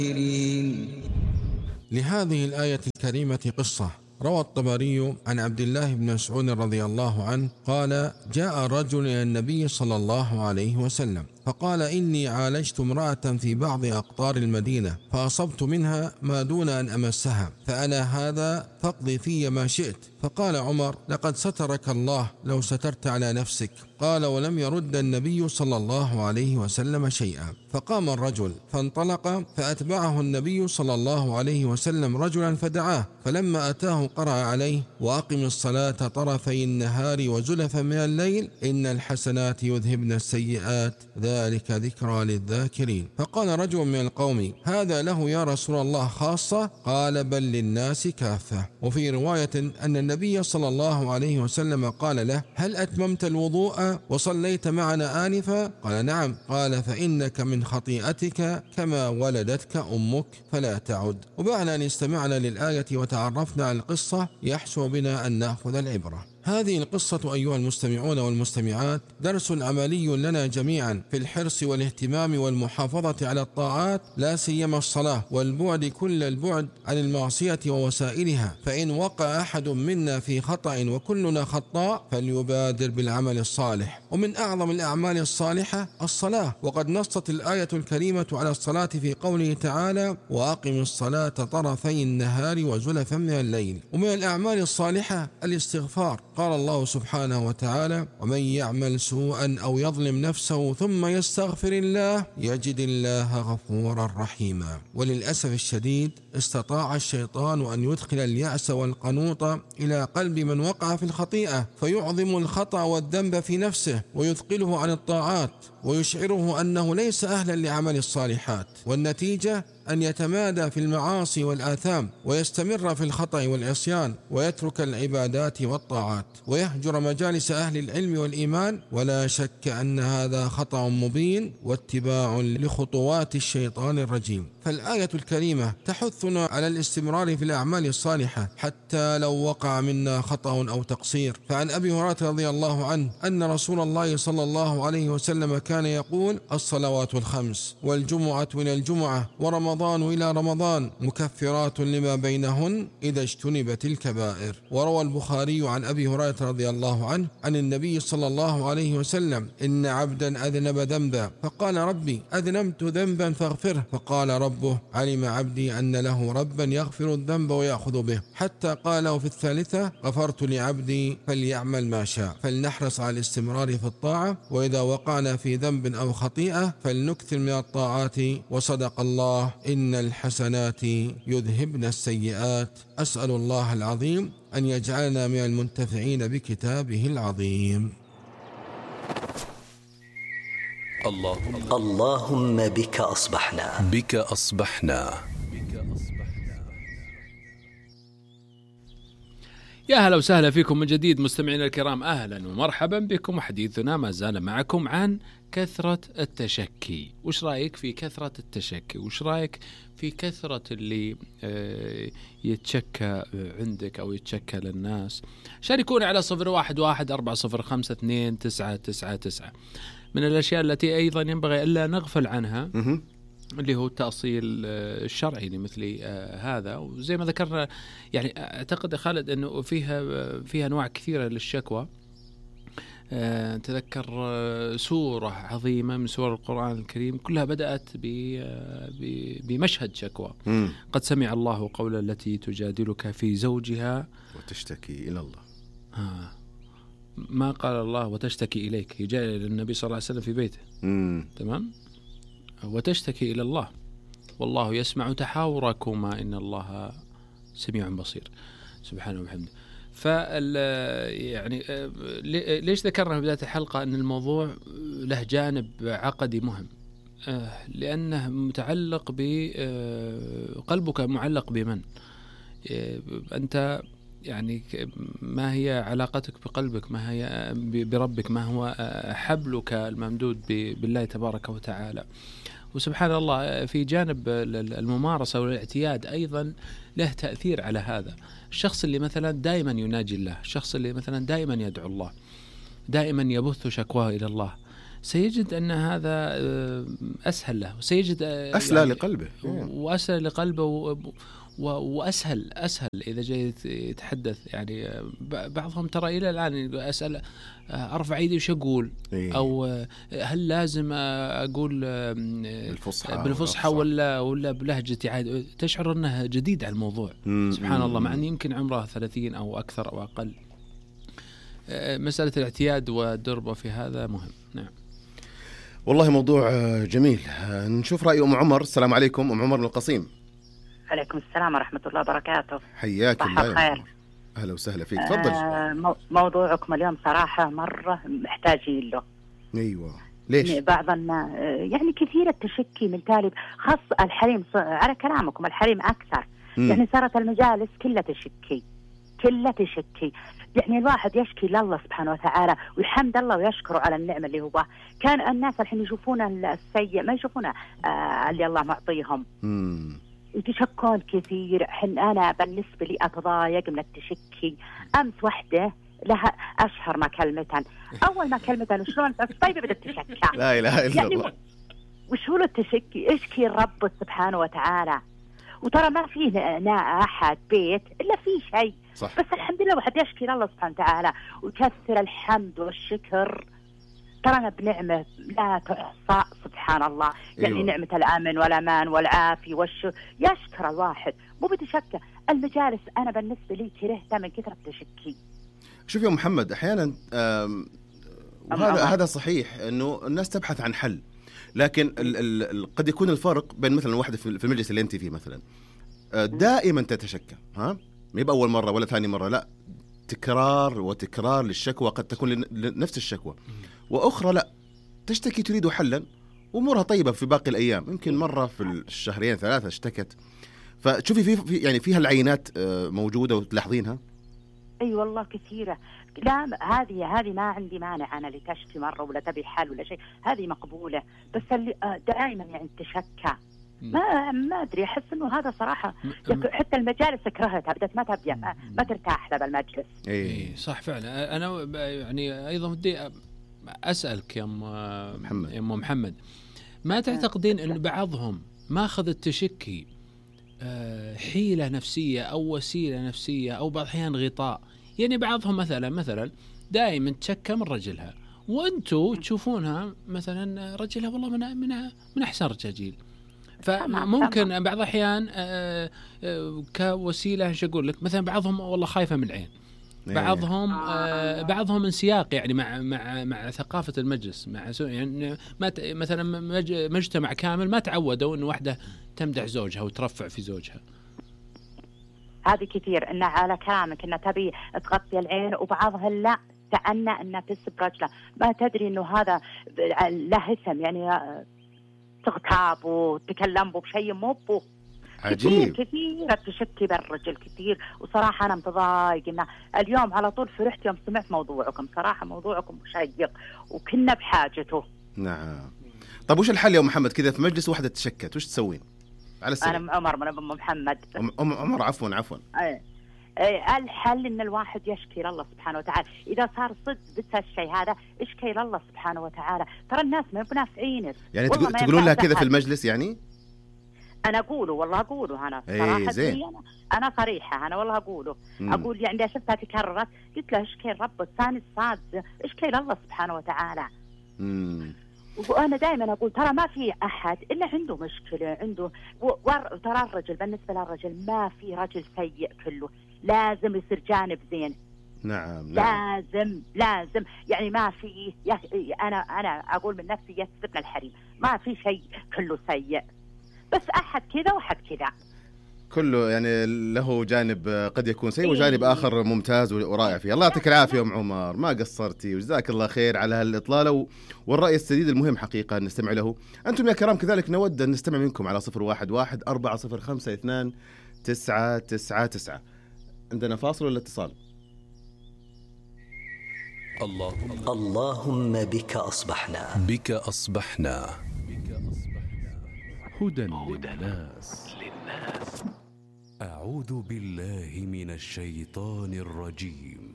لهذه الآية الكريمة قصة. روى الطبري عن عبد الله بن مسعود رضي الله عنه قال: جاء رجل إلى النبي صلى الله عليه وسلم فقال: إني عالجت امرأة في بعض أقطار المدينة فأصبت منها ما دون أن أمسها، فأنا هذا فاقضي في ما شئت. فقال عمر: لقد سترك الله لو سترت على نفسك. قال: ولم يرد النبي صلى الله عليه وسلم شيئا. فقام الرجل فانطلق، فأتبعه النبي صلى الله عليه وسلم رجلا فدعاه، فلما أتاه قرأ عليه: وأقم الصلاة طرفي النهار وزلفا من الليل إن الحسنات يذهبن السيئات ذلك ذكرى للذاكرين. فقال رجل من القوم: هذا له يا رسول الله خاصة؟ قال: بل للناس كافة. وفي رواية أن النبي صلى الله عليه وسلم قال له: هل أتممت الوضوء وصليت معنا آنفا؟ قال: نعم. قال: فإنك من خطيئتك كما ولدتك أمك فلا تعد. وبعد أن استمعنا للآية وتعرفنا على القصة يحسن بنا أن نأخذ العبرة. هذه القصة أيها المستمعون والمستمعات درس عملي لنا جميعا في الحرص والاهتمام والمحافظة على الطاعات، لا سيما الصلاة، والبعد كل البعد عن المعصية ووسائلها. فإن وقع أحد منا في خطأ وكلنا خطاء فليبادر بالعمل الصالح. ومن أعظم الأعمال الصالحة الصلاة، وقد نصت الآية الكريمة على الصلاة في قوله تعالى: وأقم الصلاة طرفي النهار وزلفا من الليل. ومن الأعمال الصالحة الاستغفار. قال الله سبحانه وتعالى: ومن يعمل سوءا أو يظلم نفسه ثم يستغفر الله يجد الله غفورا رحيما. وللأسف الشديد استطاع الشيطان أن يدخل اليأس والقنوط إلى قلب من وقع في الخطيئة، فيعظم الخطأ والذنب في نفسه ويثقله عن الطاعات ويشعره أنه ليس أهلا لعمل الصالحات، والنتيجة أن يتمادى في المعاصي والآثام ويستمر في الخطأ والعصيان ويترك العبادات والطاعات ويهجر مجالس أهل العلم والإيمان. ولا شك أن هذا خطأ مبين واتباع لخطوات الشيطان الرجيم. فالآية الكريمة تحثنا على الاستمرار في الأعمال الصالحة حتى لو وقع منا خطأ أو تقصير. فعن أبي هريرة رضي الله عنه أن رسول الله صلى الله عليه وسلم كان يقول: الصلوات الخمس والجمعة إلى الجمعة ورمضان إلى رمضان مكفرات لما بينهن إذا اجتنبت الكبائر. وروى البخاري عن أبي هريرة رضي الله عنه عن النبي صلى الله عليه وسلم: إن عبدا أذنب ذنبا فقال: ربي أذنبت ذنبا فاغفره، فقال ربه: علم عبدي أن له ربا يغفر الذنب ويأخذ به، حتى قاله في الثالثة: غفرت لعبدي فليعمل ما شاء. فلنحرص على الاستمرار في الطاعة، وإذا وقعنا في ذنب أو خطيئة فلنكثر من الطاعات. وصدق الله: إن الحسنات يذهبن السيئات. أسأل الله العظيم أن يجعلنا من المنتفعين بكتابه العظيم. اللهم بك أصبحنا. يا هلا وسهلا فيكم من جديد مستمعينا الكرام، أهلا ومرحبا بكم. حديثنا ما زال معكم عن كثرة التشكي. وش رأيك في كثرة التشكي؟ وش رأيك في كثرة اللي يتشكى عندك أو يتشكى للناس؟ شاركوني على 0114052999. من الأشياء التي أيضا ينبغي ألا نغفل عنها اللي هو التأصيل الشرعي لمثل هذا. وزي ما ذكرنا يعني أعتقد خالد أنه فيها أنواع كثيرة للشكوى. تذكر سورة عظيمة من سور القرآن الكريم كلها بدأت بمشهد شكوى. قد سمع الله قول التي تجادلك في زوجها وتشتكي إلى الله. ما قال الله وتشتكي إليك، يجادل النبي صلى الله عليه وسلم في بيته. تمام. وتشتكي إلى الله والله يسمع تحاوركما إن الله سميع بصير سبحانه وبحمده. يعني ليش ذكرنا في بداية الحلقة أن الموضوع له جانب عقدي مهم؟ لأنه متعلق بقلبك، معلق بمن أنت، يعني ما هي علاقتك بقلبك، ما هي بربك، ما هو حبلك الممدود بالله تبارك وتعالى. وسبحان الله في جانب الممارسة والاعتياد أيضا له تأثير على هذا. الشخص اللي مثلا دائما يناجي الله، الشخص اللي مثلا دائما يدعو الله، دائما يبث شكواه إلى الله، سيجد أن هذا أسهل له، وسيجد أسهل يعني لقلبه، وأسهل لقلبه وأسهل إذا جاي يتحدث. يعني بعضهم ترى إلى الآن أسأل أرفع ايدي وش أقول، أو هل لازم أقول بالفصحى ولا بلهجتي عادي. تشعر أنه جديد على الموضوع. سبحان الله، مع أن يمكن عمره 30 أو أكثر أو أقل. مسألة الاعتياد والدربة في هذا مهم. نعم والله موضوع جميل. نشوف رأي أم عمر. السلام عليكم أم عمر من القصيم. عليكم السلام ورحمة الله وبركاته. حياك الله. خير. أهلا وسهلا فيك. تفضل. موضوعكم اليوم صراحة مرة محتاجين له. أيوة. ليش؟ بعضنا يعني كثير التشكي من تالي، خاص الحريم. على كلامكم الحريم أكثر. يعني صارت المجالس كلها تشكي. يعني الواحد يشكي لله سبحانه وتعالى ويحمد الله ويشكره على النعمة اللي هو. كان الناس الحين يشوفون السيء، ما يشوفون اللي الله معطيهم. يتشكون كثير. أنا بالنسبة لي أتضايق من التشكي. أمس وحدة لها أشهر ما كلمتها، أول ما كلمتها شلون طيبة بدأت تشكى. لا إله إلا الله. يعني وش هو التشكي؟ اشكي الرب سبحانه وتعالى. وترى ما فيه أحد بيت إلا فيه شيء. صح. بس الحمد لله واحد يشكي لله سبحانه وتعالى ويكثر الحمد والشكر. ترانا بنعمة لا تحصى سبحان الله. يعني أيوة. نعمة الأمن والأمان والعافية يشكر الواحد مو بتشكى. المجالس أنا بالنسبة لي كرهتها من كثرة التشكي. شوف يا محمد، أحيانا هذا صحيح إنه الناس تبحث عن حل، لكن قد يكون الفرق بين مثلا واحدة في المجلس اللي أنت فيه مثلا دائما تتشكى، ما يبقى أول مرة ولا ثاني مرة، لا تكرار وتكرار للشكوى. قد تكون نفس الشكوى، وأخرى لا تشتكي تريد حلا وأمورها طيبة في باقي الأيام. يمكن مرة في الشهرين 3 اشتكت. فشوفي في يعني فيها العينات موجودة وتلاحظينها. أي والله كثيرة. لا هذه ما عندي مانع أنا اللي تشكي مرة ولا تبي حل ولا شيء، هذه مقبولة. بس اللي دائما يعني تشكى ما أدري، أحس إنه هذا صراحة حتى المجالس كرهتها، بدأت ما تبي ما ترتاح لها بالمجلس. إيه صح فعلا. أنا يعني أيضا ودي أسألك يا أم محمد، ما تعتقدين إن بعضهم ماخذ التشكي حيلة نفسية أو وسيلة نفسية أو بعض الأحيان غطاء؟ يعني بعضهم مثلا دائما تشكى من رجلها، وأنتوا تشوفونها مثلا رجلها والله من أحسن رجاجيل، فممكن بعض الأحيان كوسيلة ايش اقول لك، مثلا بعضهم والله خايفة من العين، بعضهم انسياق يعني مع ثقافة المجلس، مع يعني مثلا مجتمع كامل ما تعودوا إن واحدة تمدح زوجها وترفع في زوجها. هذه كثير إنها على كلامك إنها تبي تغطي العين، وبعضها لا تعنى إنها تسب رجلها، ما تدري إنه هذا له اسم، يعني تغتاب وتكلم بشيء مو بو. عجيب. كثير تشكي بالرجل كثير. وصراحة أنا متضايق إن اليوم على طول فرحت يوم سمعت موضوعكم. صراحة موضوعكم مشيق وكنا بحاجته. نعم. طب وش الحل يا محمد كذا في مجلس واحدة تشكت وش تسوين؟ على السريع. أنا عمر من أم محمد. عمر عفوا. الحل إن الواحد يشكي لله سبحانه وتعالى. إذا صار صدق بس الشيء هذا اشكي لله سبحانه وتعالى. ترى الناس ما بنافعين. يعني تقولون لها كذا في المجلس؟ يعني أنا أقوله أنا صراحة أنا صريحة، أنا والله أقول يعني شفتها تكررت قلت له اشكي الرب الثاني الصاد اشكي لله سبحانه وتعالى. وأنا دائما أقول ترى ما في أحد إلا عنده مشكلة عنده. ترى الرجل بالنسبة للرجل ما في رجل سيء، كله لازم يصير جانب زين. نعم. لازم يعني ما في أنا أقول من نفسي يسبنا الحريم، ما في شيء كله سيء، بس أحد كذا وأحد كذا، كله يعني له جانب قد يكون سيء وجانب آخر ممتاز ورائع فيه. الله يعطيك العافية أم عمر، ما قصرتي وجزاك الله خير على هالإطلالة والرأي السديد المهم حقيقة أن نستمع له. أنتم يا كرام كذلك نود أن نستمع منكم على 011-405-29999. عندنا فاصل ولا اتصال؟ اللهم بك أصبحنا هدى للناس. أعوذ بالله من الشيطان الرجيم.